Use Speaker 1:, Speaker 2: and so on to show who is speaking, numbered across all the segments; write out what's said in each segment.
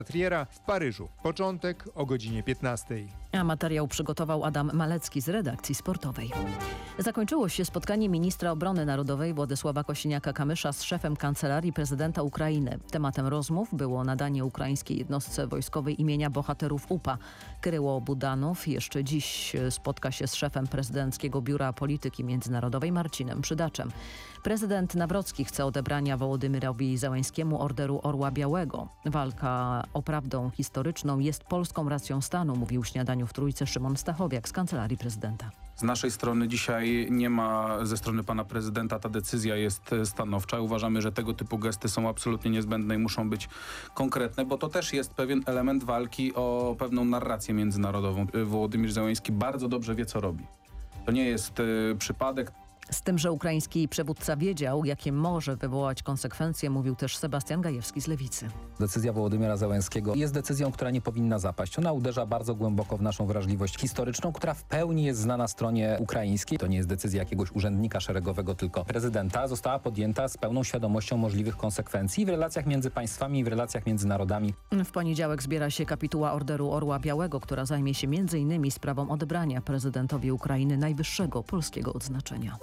Speaker 1: Triera w Paryżu. Początek o godzinie 15.
Speaker 2: A materiał przygotował Adam Malecki z redakcji sportowej. Zakończyło się spotkanie ministra obrony narodowej Władysława Kosiniaka-Kamysza z szefem Kancelarii Prezydenta Ukrainy. Tematem rozmów było nadanie ukraińskiej jednostce wojskowej imienia bohaterów UPA. Kryło Budanow jeszcze dziś spotka się z szefem Prezydenckiego Biura Polityki Międzynarodowej Marcinem Przydaczem. Prezydent Nawrocki chce odebrania Wołodymyrowi Zełenskiemu Orderu Orła Białego. Walka o prawdę historyczną jest polską racją stanu, mówił w śniadaniu w Trójce Szymon Stachowiak z Kancelarii Prezydenta.
Speaker 3: Z naszej strony dzisiaj nie ma ze strony pana prezydenta, ta decyzja jest stanowcza. Uważamy, że tego typu gesty są absolutnie niezbędne i muszą być konkretne, bo to też jest pewien element walki o pewną narrację międzynarodową. Wołodymyr Zełenski bardzo dobrze wie, co robi. To nie jest przypadek.
Speaker 2: Z tym, że ukraiński przywódca wiedział, jakie może wywołać konsekwencje, mówił też Sebastian Gajewski z Lewicy.
Speaker 4: Decyzja Wołodymyra Zełenskiego jest decyzją, która nie powinna zapaść. Ona uderza bardzo głęboko w naszą wrażliwość historyczną, która w pełni jest znana stronie ukraińskiej. To nie jest decyzja jakiegoś urzędnika szeregowego, tylko prezydenta. Została podjęta z pełną świadomością możliwych konsekwencji w relacjach między państwami i w relacjach między narodami.
Speaker 2: W poniedziałek zbiera się kapituła Orderu Orła Białego, która zajmie się m.in. sprawą odebrania prezydentowi Ukrainy najwyższego polskiego odznaczenia.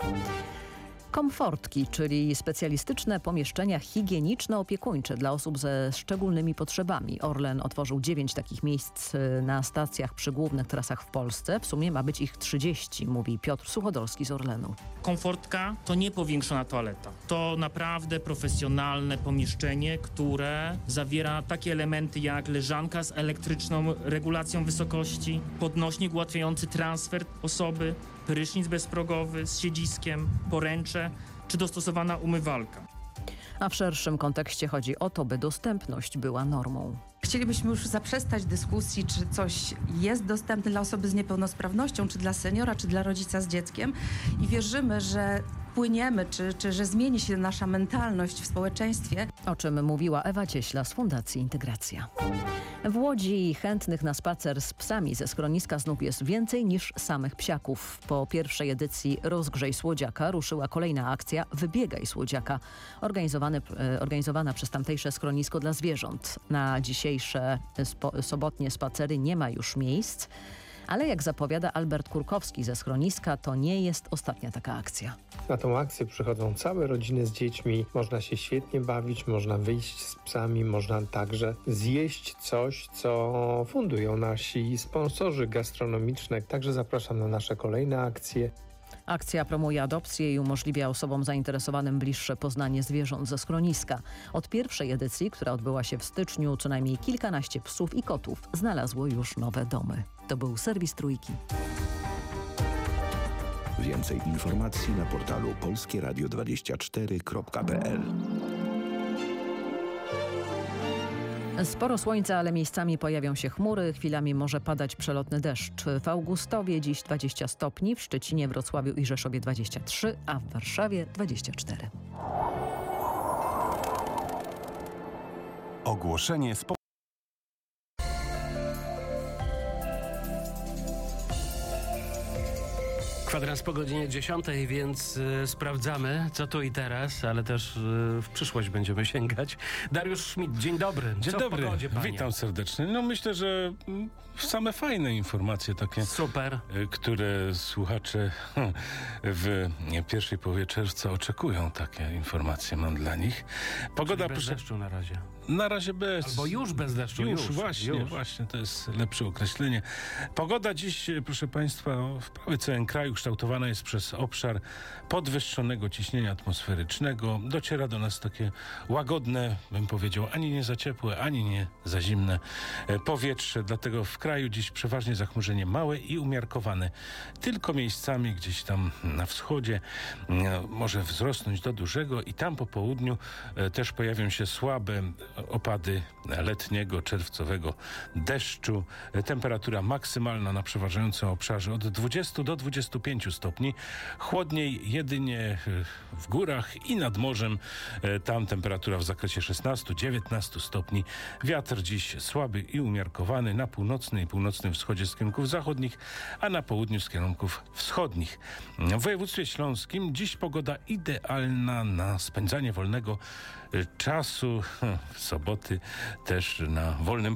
Speaker 2: Komfortki, czyli specjalistyczne pomieszczenia higieniczno-opiekuńcze dla osób ze szczególnymi potrzebami. Orlen otworzył 9 takich miejsc na stacjach przy głównych trasach w Polsce. W sumie ma być ich 30, mówi Piotr Suchodolski z Orlenu.
Speaker 5: Komfortka to nie powiększona toaleta. To naprawdę profesjonalne pomieszczenie, które zawiera takie elementy jak leżanka z elektryczną regulacją wysokości, podnośnik ułatwiający transfer osoby, prysznic bezprogowy z siedziskiem, poręcze czy dostosowana umywalka.
Speaker 2: A w szerszym kontekście chodzi o to, by dostępność była normą.
Speaker 6: Chcielibyśmy już zaprzestać dyskusji, czy coś jest dostępne dla osoby z niepełnosprawnością, czy dla seniora, czy dla rodzica z dzieckiem i wierzymy, że płyniemy, czy że zmieni się nasza mentalność w społeczeństwie.
Speaker 2: O czym mówiła Ewa Cieśla z Fundacji Integracja. W Łodzi chętnych na spacer z psami ze schroniska znów jest więcej niż samych psiaków. Po pierwszej edycji Rozgrzej Słodziaka ruszyła kolejna akcja Wybiegaj Słodziaka, organizowana przez tamtejsze schronisko dla zwierząt. Na dzisiejsze sobotnie spacery nie ma już miejsc, ale jak zapowiada Albert Kurkowski ze schroniska, to nie jest ostatnia taka akcja.
Speaker 7: Na tą akcję przychodzą całe rodziny z dziećmi. Można się świetnie bawić, można wyjść z psami, można także zjeść coś, co fundują nasi sponsorzy gastronomiczne. Także zapraszam na nasze kolejne akcje.
Speaker 2: Akcja promuje adopcję i umożliwia osobom zainteresowanym bliższe poznanie zwierząt ze schroniska. Od pierwszej edycji, która odbyła się w styczniu, co najmniej kilkanaście psów i kotów znalazło już nowe domy. To był serwis Trójki.
Speaker 8: Więcej informacji na portalu polskieradio24.pl.
Speaker 2: Sporo słońca, ale miejscami pojawią się chmury. Chwilami może padać przelotny deszcz. W Augustowie dziś 20 stopni, w Szczecinie, Wrocławiu i Rzeszowie 23, a w Warszawie 24.
Speaker 9: Ogłoszenie
Speaker 10: Kwadrans po godzinie 10, więc sprawdzamy, co tu i teraz, ale też w przyszłość będziemy sięgać. Dariusz Schmidt, dzień dobry.
Speaker 11: Dzień dobry,
Speaker 10: pogodzie,
Speaker 11: witam serdecznie. No myślę, że same fajne informacje takie.
Speaker 10: Super.
Speaker 11: Które słuchacze w pierwszej połowie czerwca oczekują. Takie informacje mam dla nich. Pogoda
Speaker 10: bez deszczu na razie.
Speaker 11: Na razie bez.
Speaker 10: Albo już bez deszczu.
Speaker 11: Właśnie, to jest lepsze określenie. Pogoda dziś, proszę Państwa, w prawie całym kraju kształtowana jest przez obszar podwyższonego ciśnienia atmosferycznego. Dociera do nas takie łagodne, bym powiedział, ani nie za ciepłe, ani nie za zimne powietrze. Dlatego w kraju dziś przeważnie zachmurzenie małe i umiarkowane. Tylko miejscami gdzieś tam na wschodzie może wzrosnąć do dużego i tam po południu też pojawią się słabe opady letniego, czerwcowego deszczu. Temperatura maksymalna na przeważającym obszarze od 20 do 25 stopni. Chłodniej jedynie w górach i nad morzem. Tam temperatura w zakresie 16-19 stopni. Wiatr dziś słaby i umiarkowany na północnej i północnym wschodzie z kierunków zachodnich, a na południu z kierunków wschodnich. W województwie śląskim dziś pogoda idealna na spędzanie wolnego czasu. W soboty też na wolnym